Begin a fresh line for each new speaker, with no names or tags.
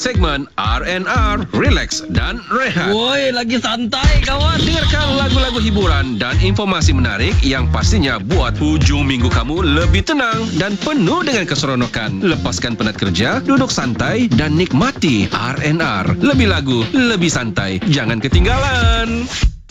segmen R&R, Relax dan Rehat.
Woi, lagi santai kawan.
Dengarkan lagu-lagu hiburan dan informasi menarik yang pastinya buat hujung minggu kamu lebih tenang dan penuh dengan keseronokan. Lepaskan penat kerja, duduk santai dan nikmati R&R. Lebih lagu, lebih santai. Jangan ketinggalan.